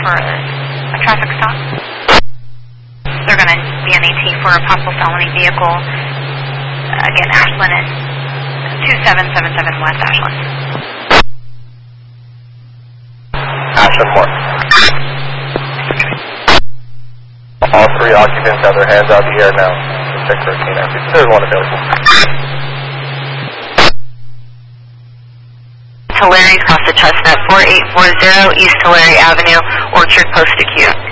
for a traffic stop. They're going to be an AT for a possible felony vehicle. Again, Ashland at 2777 West Ashland. Ashland 1. All three occupants have their hands out of the air now. Check for a canine. Third one available. Tulare, cross the Chestnut, 4840 East Tulare Avenue, Orchard Post Acute.